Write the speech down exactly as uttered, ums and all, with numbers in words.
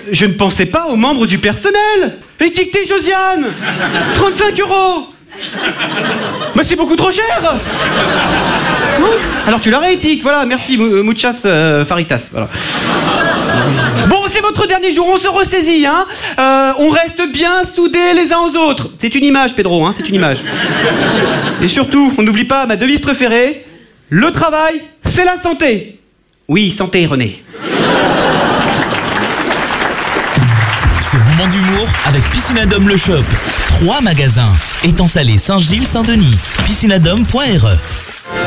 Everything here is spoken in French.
je ne pensais pas aux membres du personnel. Étiqueté Josiane, trente-cinq euros. Bah c'est beaucoup trop cher. Non, alors tu la réétiques, voilà, merci, muchas euh, faritas, voilà. Bon, c'est votre dernier jour, on se ressaisit, hein. Euh, on reste bien soudés les uns aux autres. C'est une image, Pedro, hein, c'est une image. Et surtout, on n'oublie pas ma devise préférée, le travail, c'est la santé. Oui, santé, René. Ce moment d'humour avec Piscinadome le Shop. Trois magasins. Étang Salé, Saint-Gilles, Saint-Denis. piscinadome point r e